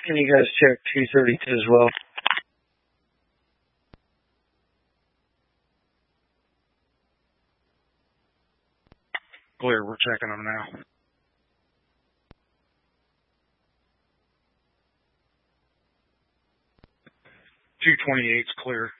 Can you guys check 232 as well? Clear, we're checking them now. .228's clear.